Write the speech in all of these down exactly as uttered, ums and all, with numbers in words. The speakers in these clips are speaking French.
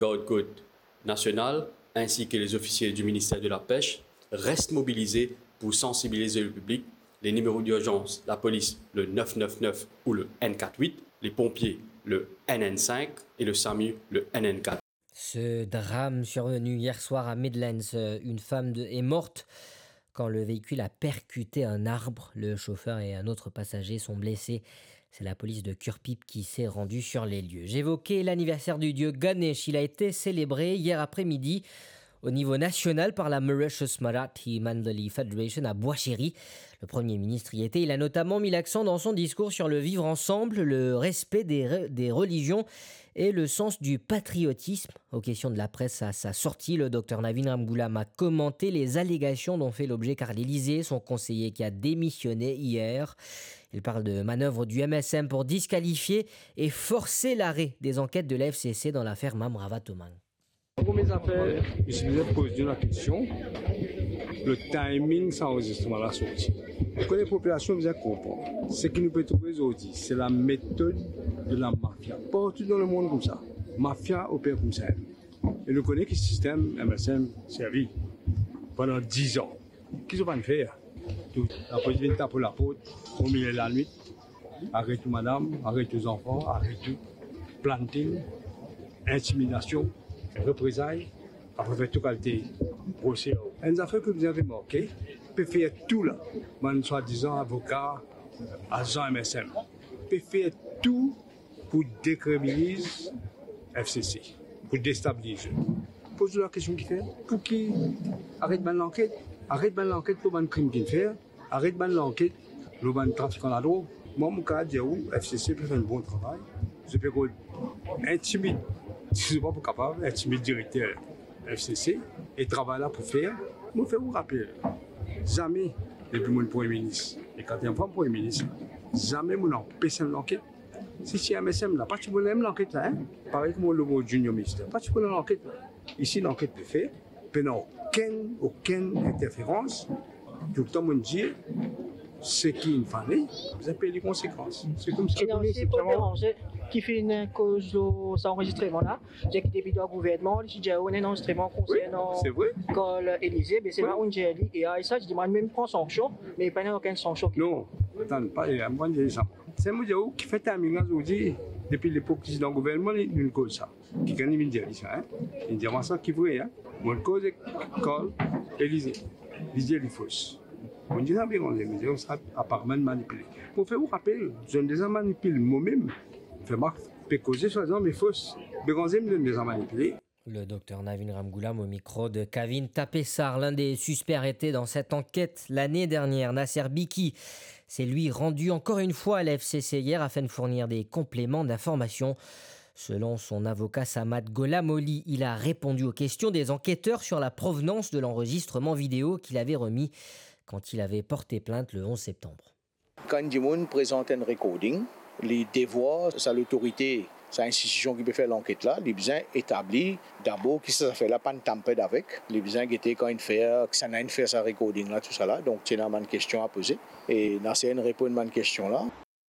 Garde-côte nationale ainsi que les officiers du ministère de la Pêche restent mobilisés pour sensibiliser le public. Les numéros d'urgence, la police, le neuf neuf neuf ou le N quarante-huit, les pompiers, le N N cinq et le SAMU, le N N quatre. Ce drame survenu hier soir à Midlands, une femme de, est morte quand le véhicule a percuté un arbre. Le chauffeur et un autre passager sont blessés. C'est la police de Kurpip qui s'est rendue sur les lieux. J'évoquais l'anniversaire du dieu Ganesh. Il a été célébré hier après-midi au niveau national par la Mauritius Marathi Mandali Federation à Boischéry. Le Premier ministre y était. Il a notamment mis l'accent dans son discours sur le vivre ensemble, le respect des, re- des religions et le sens du patriotisme. Aux questions de la presse à sa sortie, le docteur Navin Ramgoolam a commenté les allégations dont fait l'objet Carl Élysée, son conseiller qui a démissionné hier. Il parle de manœuvre du M S M pour disqualifier et forcer l'arrêt des enquêtes de la F C C dans l'affaire Mamrava Tomang. Pour mes affaires, je suis venu poser la question. Le timing sans enregistrement la sortie. Que les populations bien comprennent. Ce qui nous peut trouver aujourd'hui, c'est la méthode de la mafia. Partout dans le monde comme ça. Mafia opère comme ça. Et nous connaissons que le système M S M servi pendant dix ans. Qu'est-ce qu'on va faire? La police vient taper la porte au milieu de la nuit. Arrête tout madame, arrête tous enfants, arrête tout. Planting, intimidation. Représailles, après faire tout qualité, procès. Une affaire que vous avez remarqué, peut faire tout là, man soi-disant avocat, agent M S M, peut faire tout pour décrédibiliser F C C, pour déstabiliser. Pose la question qu'il fait, pour qui arrête ban l'enquête, arrête ban l'enquête pour ban crime qu'il fait, arrête ban l'enquête, le ban trafic en la drogue. Moi, mon cas, dire où F C C peut faire un bon travail, je peux intimider. Si je ne suis pas capable d'être le directeur F C C et travailler là pour faire, je vais vous rappeler, jamais, depuis mon Premier ministre, et quand il y a un Premier ministre, jamais je n'empêche l'enquête. Si c'est M S M là, pas tu peux même l'enquête là, hein? Pareil comme le mot junior ministre, pas tu peux l'enquête là. Ici, l'enquête peut faire, il n'y a aucune, aucune interférence. Tout le temps, on dit, ce qu'il fallait, vous avez payé les conséquences. C'est comme ça. C'est pour déranger. Qui fait une cause de cet enregistrement-là, j'ai quitté le gouvernement, j'ai déjà eu un enregistrement concernant l'école Élysée, mais c'est là où j'ai dit, et ça, je demande même prendre sanction, mais il n'y a aucune sanction. Non, attends, pas, il y a un bon ça. C'est moi qui fait un minage aujourd'hui, depuis l'époque du gouvernement, il y a une cause ça. Qui gagne une dire ça, hein. Une dimension qui vrai, hein. Mon cause est l'école Élysée. Élysée, elle est fausse. On dit, non, mais on sera apparemment manipulé. Pour faire vous rappeler, je ne les ai manipulés moi-même. Fait marque, peut causer soi-disant, mais fausse. Béganzé me les a manipulés. Le docteur Navin Ramgoolam au micro de Kavin Tapessar, l'un des suspects arrêtés dans cette enquête l'année dernière. Nasser Biki s'est lui rendu encore une fois à la F C C hier afin de fournir des compléments d'information. Selon son avocat Samad Golamoli, il a répondu aux questions des enquêteurs sur la provenance de l'enregistrement vidéo qu'il avait remis quand il avait porté plainte le onze septembre. Quand Dimoun présente un recording, les devoirs, c'est l'autorité, c'est l'institution qui peut faire l'enquête là, les besoins établis, d'abord, qui ça fait là, pas de tampette avec, les besoins qui étaient quand il fait, que ça n'a pas fait sa recording là, tout ça là, donc c'est une question à poser, et Nasser répond à une question là.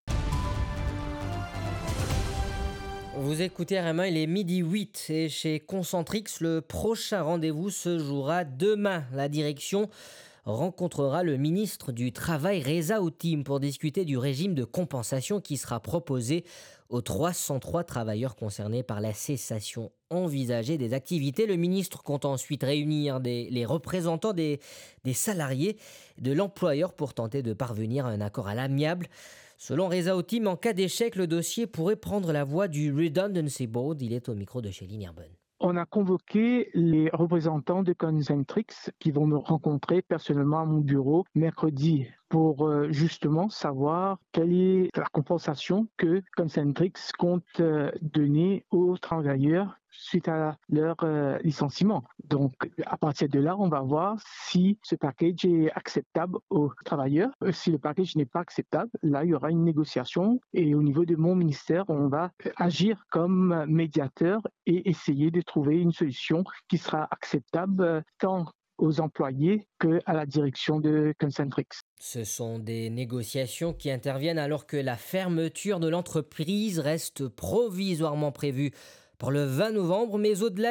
Vous écoutez R M un, il est midi huit et chez Concentrix, le prochain rendez-vous se jouera demain. La direction rencontrera le ministre du Travail Reza Outim pour discuter du régime de compensation qui sera proposé aux trois cent trois travailleurs concernés par la cessation envisagée des activités. Le ministre compte ensuite réunir des, les représentants des, des salariés de l'employeur pour tenter de parvenir à un accord à l'amiable. Selon Reza Outim, en cas d'échec, le dossier pourrait prendre la voie du Redundancy Board. Il est au micro de Chéline Herbon. On a convoqué les représentants de Concentrix qui vont me rencontrer personnellement à mon bureau mercredi pour euh, justement savoir quelle est la compensation que Concentrix compte euh, donner aux travailleurs suite à leur euh, licenciement. Donc, à partir de là, on va voir si ce package est acceptable aux travailleurs. Si le package n'est pas acceptable, là, il y aura une négociation et au niveau de mon ministère, on va agir comme médiateur et essayer de trouver une solution qui sera acceptable tant aux employés qu'à la direction de Concentrix. Ce sont des négociations qui interviennent alors que la fermeture de l'entreprise reste provisoirement prévue pour le vingt novembre, mais au-delà